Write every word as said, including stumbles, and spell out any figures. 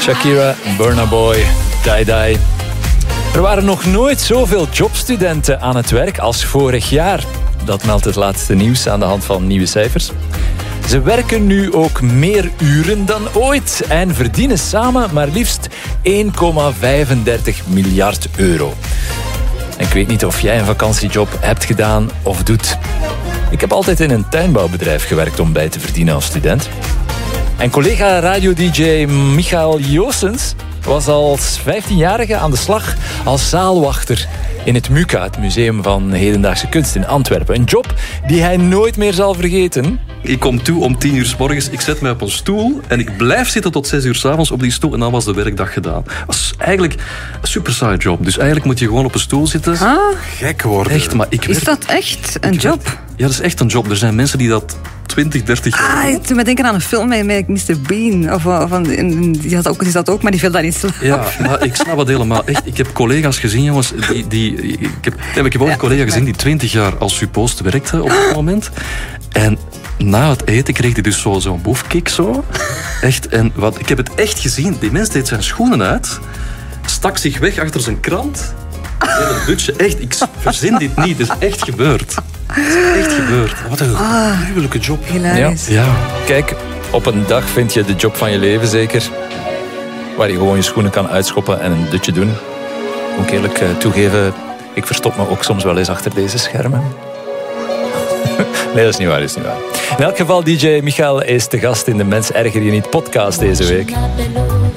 Shakira, Burna Boy, Die Die. Er waren nog nooit zoveel jobstudenten aan het werk als vorig jaar. Dat meldt het laatste nieuws aan de hand van nieuwe cijfers. Ze werken nu ook meer uren dan ooit en verdienen samen maar liefst één komma vijfendertig miljard euro. En ik weet niet of jij een vakantiejob hebt gedaan of doet. Ik heb altijd in een tuinbouwbedrijf gewerkt om bij te verdienen als student. En collega radio-d j Michael Joosens was als vijftienjarige aan de slag als zaalwachter in het MUCA, het Museum van Hedendaagse Kunst in Antwerpen. Een job die hij nooit meer zal vergeten. Ik kom toe om tien uur 's morgens, ik zet mij op een stoel en ik blijf zitten tot zes uur 's avonds op die stoel en dan was de werkdag gedaan. Dat was eigenlijk een super saai job. Dus eigenlijk moet je gewoon op een stoel zitten. Ah, gek worden. Echt, maar ik is werd, dat echt een job? Werd, ja, dat is echt een job. Er zijn mensen die dat twintig, dertig jaar... Ah, toen me denken aan een film met, met mister Bean. Of, of een, die, had ook, die zat ook, maar die viel daar in slaap. Ja, maar ik snap het helemaal. Echt, ik heb collega's gezien, jongens. Die, die, ik, heb, ik heb ook een collega gezien die twintig jaar als suppost werkte op dat moment. En na het eten kreeg hij dus zo, zo'n boefkick zo. Echt, en wat, ik heb het echt gezien. Die mens deed zijn schoenen uit, stak zich weg achter zijn krant. En een dutje. Echt, ik verzin dit niet. Het is echt gebeurd. Het is echt gebeurd. Wat een gruwelijke job. Hilarisch. Ja. ja, kijk, op een dag vind je de job van je leven zeker. Waar je gewoon je schoenen kan uitschoppen en een dutje doen. Moet ik eerlijk uh, toegeven, ik verstop me ook soms wel eens achter deze schermen. Nee, dat is niet waar, dat is niet waar. In elk geval, d j Michael is te gast in de Mens Erger Je Niet podcast deze week.